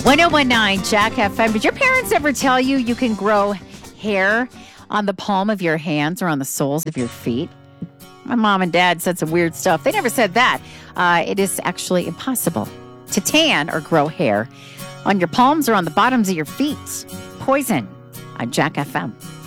1019 Jack FM. Did your parents ever tell you you can grow hair on the palm of your hands or on the soles of your feet? My mom and dad said some weird stuff. They never said that. It is actually impossible to tan or grow hair on your palms or on the bottoms of your feet. Poison on Jack FM.